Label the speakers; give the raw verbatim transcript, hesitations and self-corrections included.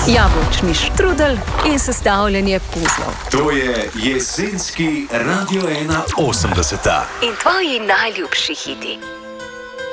Speaker 1: jabolčni štrudel in sestavljanje puzlov.
Speaker 2: To je jesenski Radio ena osemdeseta.
Speaker 1: In tvoji najljubši hiti.